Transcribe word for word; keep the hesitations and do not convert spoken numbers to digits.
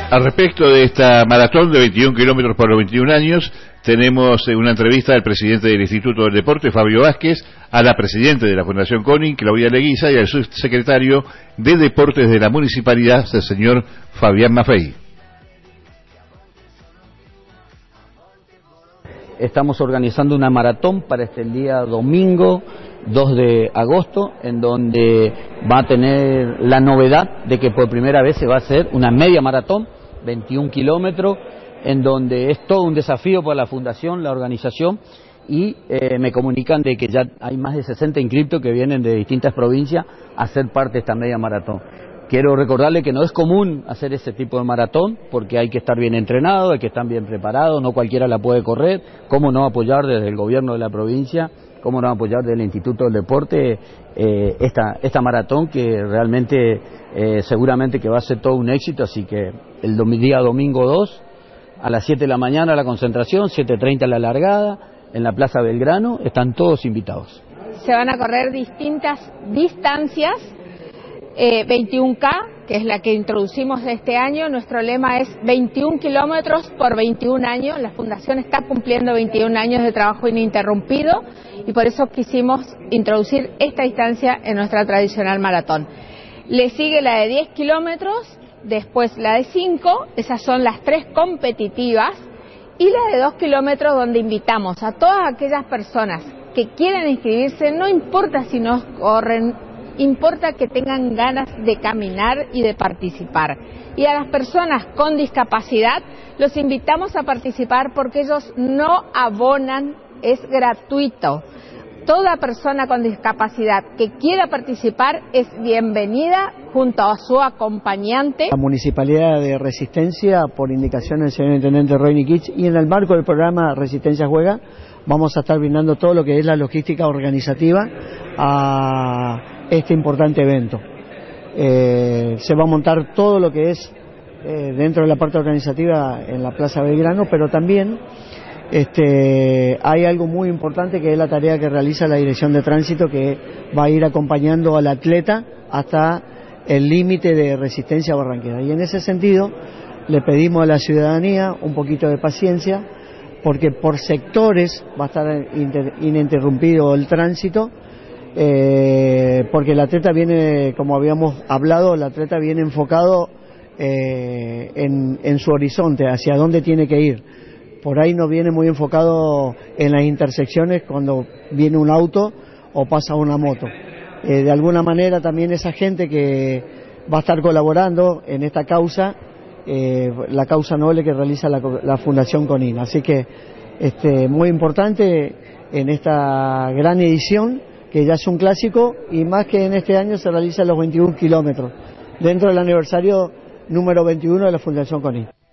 Al respecto de esta maratón de veintiún kilómetros por los veintiún años, tenemos una entrevista al presidente del Instituto del Deporte, Fabio Vázquez, a la presidenta de la Fundación CONIN, Claudia Leguiza, y al subsecretario de Deportes de la Municipalidad, el señor Fabián Maffei. Estamos organizando una maratón para este día domingo dos de agosto, en donde va a tener la novedad de que por primera vez se va a hacer una media maratón, veintiún kilómetros, en donde es todo un desafío para la fundación, la organización, y eh, me comunican de que ya hay más de sesenta inscriptos que vienen de distintas provincias a ser parte de esta media maratón. Quiero recordarle que no es común hacer ese tipo de maratón, porque hay que estar bien entrenado, hay que estar bien preparado, no cualquiera la puede correr. ¿Cómo no apoyar desde el gobierno de la provincia? ¿Cómo no apoyar desde el Instituto del Deporte eh, esta, esta maratón que realmente eh, seguramente que va a ser todo un éxito? Así que el dom día domingo dos, a las siete de la mañana la concentración, siete treinta la largada, en la Plaza Belgrano, están todos invitados. Se van a correr distintas distancias. Eh, veintiún K, que es la que introducimos este año. Nuestro lema es veintiún kilómetros por veintiún años. La Fundación está cumpliendo veintiún años de trabajo ininterrumpido y por eso quisimos introducir esta distancia en nuestra tradicional maratón. Le sigue la de diez kilómetros, después la de cinco, esas son las tres competitivas, y la de dos kilómetros, donde invitamos a todas aquellas personas que quieran inscribirse, no importa si no corren, importa que tengan ganas de caminar y de participar. Y a las personas con discapacidad los invitamos a participar porque ellos no abonan, es gratuito. Toda persona con discapacidad que quiera participar es bienvenida junto a su acompañante. La Municipalidad de Resistencia, por indicación del señor Intendente Roy Nikich, y en el marco del programa Resistencia Juega, vamos a estar brindando todo lo que es la logística organizativa a este importante evento. Eh, se va a montar todo lo que es eh, dentro de la parte organizativa en la Plaza Belgrano, pero también este, hay algo muy importante que es la tarea que realiza la Dirección de Tránsito, que va a ir acompañando al atleta hasta el límite de Resistencia Barranquera. Y en ese sentido le pedimos a la ciudadanía un poquito de paciencia, porque por sectores va a estar ininterrumpido el tránsito. Eh, porque el atleta viene, como habíamos hablado, el atleta viene enfocado eh, en, en su horizonte, hacia dónde tiene que ir. Por ahí no viene muy enfocado en las intersecciones cuando viene un auto o pasa una moto. Eh, de alguna manera también esa gente que va a estar colaborando en esta causa, eh, la causa noble que realiza la, la Fundación CONIN. Así que este, muy importante en esta gran edición, que ya es un clásico, y más que en este año se realizan los veintiún kilómetros, dentro del aniversario número veintiuno de la Fundación CONIN.